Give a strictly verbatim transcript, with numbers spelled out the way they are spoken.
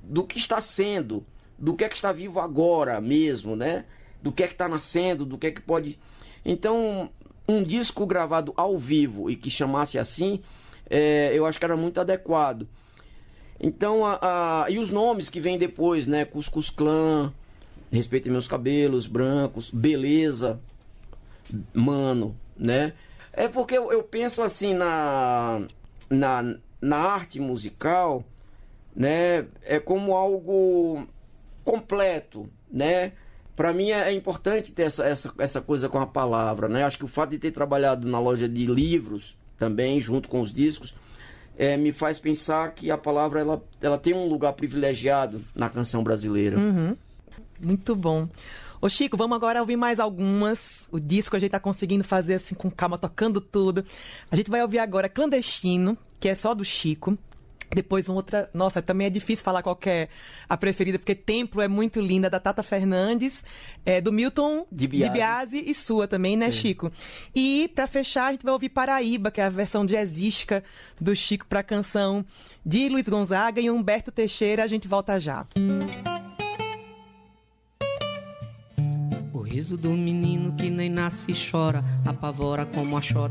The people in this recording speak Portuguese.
do que está sendo, do que é que está vivo agora mesmo, né? Do que é que está nascendo, do que é que pode... Então, um disco gravado ao vivo e que chamasse assim, é, eu acho que era muito adequado. Então, a, a, e os nomes que vêm depois, né? Cuscuz Clã, Respeite Meus Cabelos Brancos, Beleza, Mano, né? É porque eu, eu penso assim na, na, na arte musical, né? É como algo completo, né? Para mim é, é importante ter essa, essa, essa coisa com a palavra, né? Acho que o fato de ter trabalhado na loja de livros também, junto com os discos, é, me faz pensar que a palavra ela, ela tem um lugar privilegiado na canção brasileira. Uhum. Muito bom. Ô Chico, vamos agora ouvir mais algumas. O disco a gente tá conseguindo fazer assim com calma, tocando tudo. A gente vai ouvir agora Clandestino, que é só do Chico. Depois uma outra... Nossa, também é difícil falar qual que é a preferida, porque Templo é muito linda, da Tata Fernandes, é, do Milton de Biasi. de Biasi e sua também, né, é. Chico? E pra fechar, a gente vai ouvir Paraíba, que é a versão jazzística do Chico pra canção de Luiz Gonzaga e Humberto Teixeira. A gente volta já. O riso do menino que nem nasce e chora, apavora como a xota